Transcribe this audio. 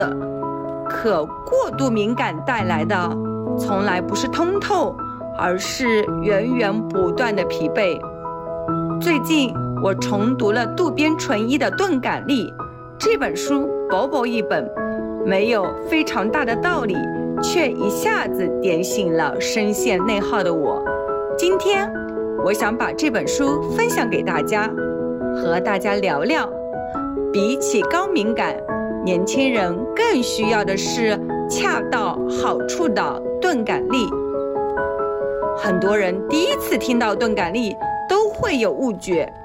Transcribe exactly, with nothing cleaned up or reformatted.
可过度敏感带来的，从来不是通透，而是源源不断的疲惫。最近我重读了渡边淳一的《钝感力》这本书，薄薄一本，没有非常大的道理，却一下子点醒了深陷内耗的我。今天我想把这本书分享给大家，和大家聊聊，比起高敏感，年轻人更需要的是恰到好处的钝感力。很多人第一次听到钝感力都会有误解，